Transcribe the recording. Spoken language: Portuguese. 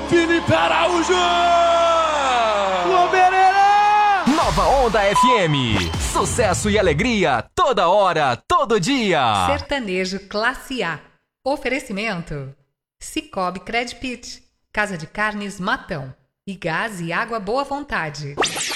Felipe Araújo! Nova Onda FM. Sucesso e alegria toda hora, todo dia. Sertanejo Classe A. Oferecimento: Cicobi Credpit, Casa de Carnes Matão e Gás e Água Boa Vontade.